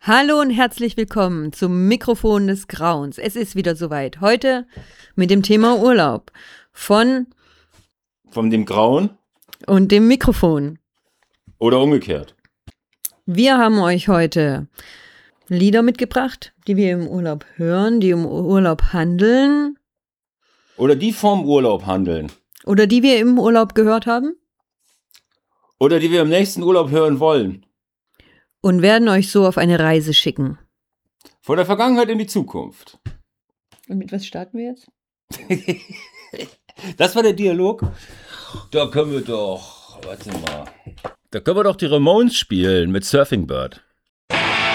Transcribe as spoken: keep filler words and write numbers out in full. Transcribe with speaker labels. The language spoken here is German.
Speaker 1: Hallo und herzlich willkommen zum Mikrofon des Grauens. Es ist wieder soweit. Heute mit dem Thema Urlaub von
Speaker 2: Von dem Grauen
Speaker 1: und dem Mikrofon.
Speaker 2: oder umgekehrt.
Speaker 1: Wir haben euch heute Lieder mitgebracht, die wir im Urlaub hören, die im Urlaub handeln.
Speaker 2: Oder die vom Urlaub handeln.
Speaker 1: Oder die wir im Urlaub gehört haben.
Speaker 2: Oder die wir im nächsten Urlaub hören wollen.
Speaker 1: Und werden euch so auf eine Reise schicken.
Speaker 2: Von der Vergangenheit in die Zukunft.
Speaker 1: Und mit was starten wir jetzt?
Speaker 2: Das war der Dialog. Da können wir doch, warte mal. Da können wir doch die Ramones spielen mit Surfing Bird.